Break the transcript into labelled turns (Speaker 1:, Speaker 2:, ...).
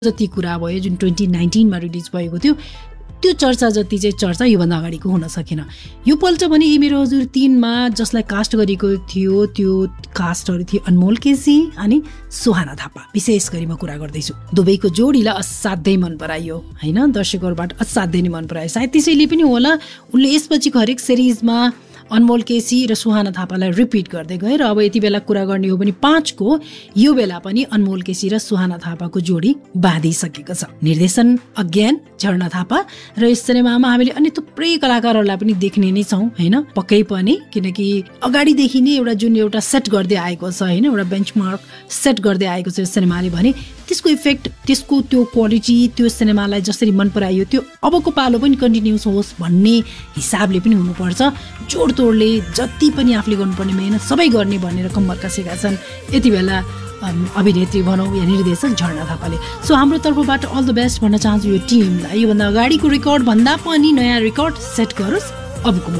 Speaker 1: जति कुरा भयो जुन 2019 मा रिलिज भएको थियो त्यो चर्चा जति चाहिँ चर्चा योभन्दा अगाडिको हुन सकेन। योपल्ट पनि यी मेरो हजुर 3 मा जसलाई कास्ट गरेको थियो त्यो कास्टहरू थियो अनमोल केसी अनि सुहाना थापा। विशेष गरी म कुरा गर्दैछु दुवैको जोडीलाई असाध्यै मन परायो हैन, दर्शकहरूबाट असाध्यै नै मन परायो। सायद त्यसैले पनि होला उनले यसपछिको हरेक सिरिजमा अनमोल केसी र सुहाना थापालाई रिपिट गर्दै गए र अब यति बेला कुरा गर्ने हो भने 5 को यो बेला पनि अनमोल केसी र सुहाना थापाको जोडी बाँधिसकेको छ। निर्देशन अज्ञान झरना थापा र यस सिनेमामा हामीले अन्य थुप्रै कलाकारहरूलाई पनि देख्ने नै छौँ हैन, पक्कै पनि, किनकि अगाडिदेखि नै एउटा सेट गर्दै आएको छ हैन, एउटा बेन्चमार्क सेट गर्दै आएको छ सिनेमाले भने त्यसको इफेक्ट त्यसको त्यो क्वालिटी त्यो सिनेमालाई जसरी मन परायो त्यो अबको पालो पनि कन्टिन्युस होस् भन्ने हिसाबले पनि हुनुपर्छ। जोडतोडले जति पनि आफूले गर्नुपर्ने मेहनत सबै गर्ने भनेर कम्मर कसेका छन् यति बेला अभिनेत्री भनौँ या निर्देशक झरना थापाले। सो हाम्रो तर्फबाट अल द बेस्ट भन्न चाहन्छु यो टिमलाई। योभन्दा अगाडिको रेकर्ड भन्दा पनि नयाँ रेकर्ड सेट गरोस् अबको